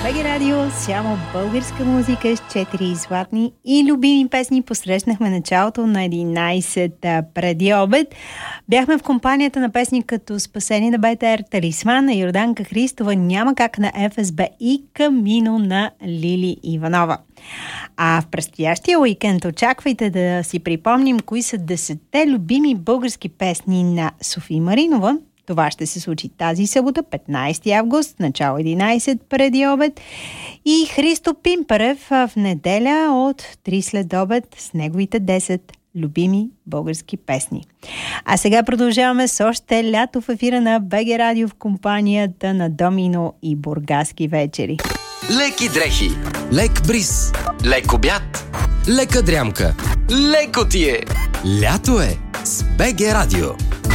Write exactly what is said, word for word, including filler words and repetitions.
БГ Радио, само българска музика с четири златни и любими песни. Посрещнахме началото на единайсет преди обед. Бяхме в компанията на песни като Спасение на БТР, Талисман на Йорданка Христова, Няма как на Еф Ес Би и Камино на Лили Иванова. А в предстоящия уикенд очаквайте да си припомним кои са десетте любими български песни на София Маринова. Това ще се случи тази събота, петнайсети август, начало единайсет преди обед. И Христо Пимперев в неделя от три след обед с неговите десет любими български песни. А сега продължаваме с още лято в ефира на БГ Радио в компанията на Домино и Бургаски вечери. Леки дрехи, лек бриз, лек обяд, лека дрямка, леко ти е. Лято е с БГ Радио.